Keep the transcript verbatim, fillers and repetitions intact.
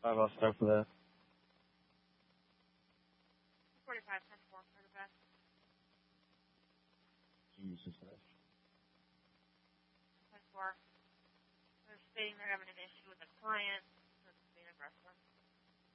Five, I'll start for that. forty-five, ten four for the best. Jesus. ten four. They're stating they're having an issue with a client. That's being aggressive.